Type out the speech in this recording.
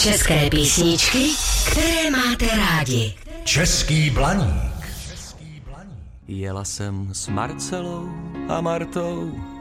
České písničky, které máte rádi. Český Blaník. Jela jsem s Marcelou a Martou